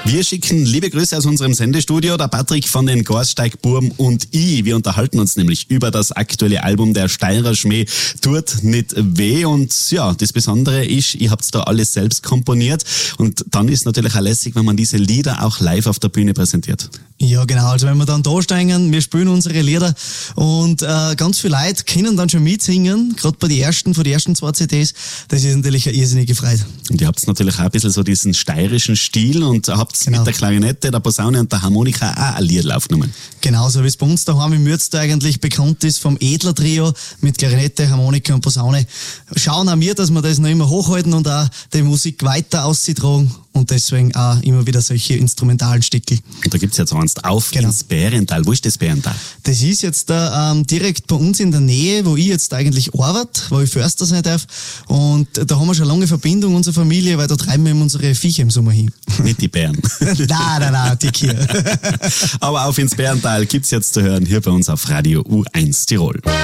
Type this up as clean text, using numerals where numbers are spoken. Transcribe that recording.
Wir schicken liebe Grüße aus unserem Sendestudio, der Patrick von den Gorsteig-Burm und ich. Wir unterhalten uns nämlich über das aktuelle Album Der Steirer Schmäh tut nicht weh. Und ja, das Besondere ist, ihr habt's da alles selbst komponiert. Und dann ist natürlich auch lässig, wenn man diese Lieder auch live auf der Bühne präsentiert. Ja, genau. Also wenn wir dann da stehen, wir spielen unsere Lieder und ganz viele Leute können dann schon mitsingen, gerade von den ersten 2 CDs. Das ist natürlich eine irrsinnige Freude. Und ihr habt natürlich auch ein bisschen so diesen steirischen Stil und habt mit der Klarinette, der Posaune und der Harmonika auch ein Lied aufgenommen. Genau, so wie es bei uns daheim im Mürztal eigentlich bekannt ist, vom Edler-Trio mit Klarinette, Harmonika und Posaune. Schauen auch wir, dass wir das noch immer hochhalten und auch die Musik weiter auszutragen und deswegen auch immer wieder solche instrumentalen Stücke. Und da gibt's jetzt einst auf ins Bärental. Wo ist das Bärental? Das ist jetzt direkt bei uns in der Nähe, wo ich jetzt eigentlich arbeite, wo ich Förster sein darf. Und da haben wir schon lange Verbindung, unsere Familie, weil da treiben wir unsere Viecher im Sommer hin. Nicht die Bären. Nein, die Kühe. Aber auf ins Bärental gibt's jetzt zu hören, hier bei uns auf Radio U1 Tirol.